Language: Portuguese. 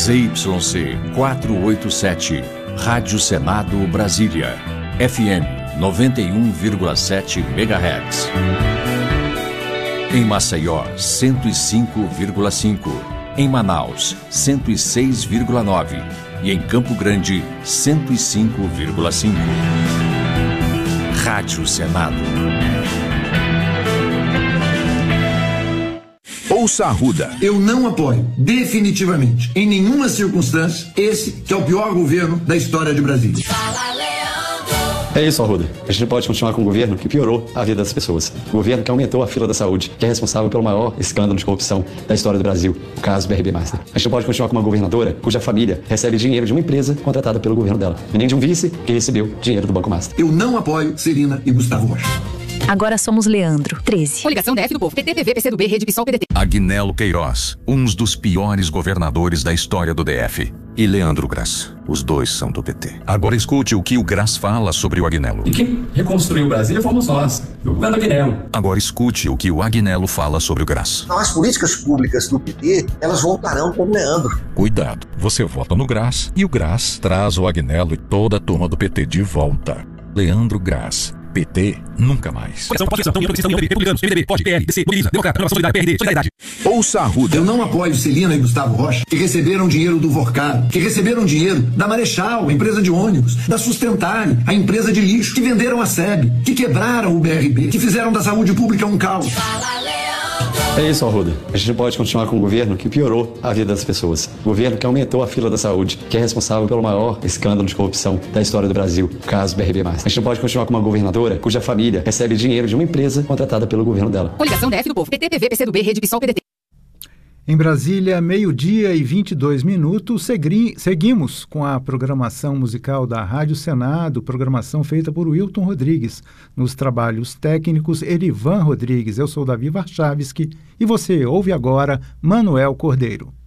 ZYC 487, Rádio Senado Brasília, FM 91,7 MHz. Em Maceió, 105,5. Em Manaus, 106,9. E em Campo Grande, 105,5. Rádio Senado. Ouça a Arruda. Eu não apoio, definitivamente, em nenhuma circunstância, esse que é o pior governo da história de Brasília. É isso, Arruda. A gente não pode continuar com um governo que piorou a vida das pessoas. Um governo que aumentou a fila da saúde, que é responsável pelo maior escândalo de corrupção da história do Brasil, o caso BRB Master. A gente não pode continuar com uma governadora cuja família recebe dinheiro de uma empresa contratada pelo governo dela, e nem de um vice que recebeu dinheiro do Banco Master. Eu não apoio Celina e Gustavo Rocha. Agora somos Leandro, 13. Coligação DF do Povo, PT, PV, PCdoB, Rede PSOL, PDT. Agnello Queiroz, um dos piores governadores da história do DF. E Leandro Grass, os dois são do PT. Agora escute o que o Grass fala sobre o Agnello. E quem reconstruiu o Brasil fomos nós, do governo Agnello. Agora escute o que o Agnello fala sobre o Grass. As políticas públicas do PT, elas voltarão com o Leandro. Cuidado, você vota no Grass e o Grass traz o Agnello e toda a turma do PT de volta. Leandro Grass. PT, nunca mais. Ouça a Arruda. Eu não apoio Celina e Gustavo Rocha, que receberam dinheiro do Vorcado, que receberam dinheiro da Marechal, a empresa de ônibus, da Sustentare, a empresa de lixo, que venderam a SEB, que quebraram o BRB, que fizeram da saúde pública um caos. É isso, Arruda. A gente não pode continuar com um governo que piorou a vida das pessoas. Um governo que aumentou a fila da saúde, que é responsável pelo maior escândalo de corrupção da história do Brasil, o caso BRB Master. A gente não pode continuar com uma governadora cuja família recebe dinheiro de uma empresa contratada pelo governo dela. Coligação DF do Povo, PT, PV, PCdoB, Rede PSOL, PDT. Em Brasília, 12:22, seguimos com a programação musical da Rádio Senado, programação feita por Wilton Rodrigues. Nos trabalhos técnicos, Erivan Rodrigues. Eu sou Davi Warchavski e você ouve agora Manuel Cordeiro.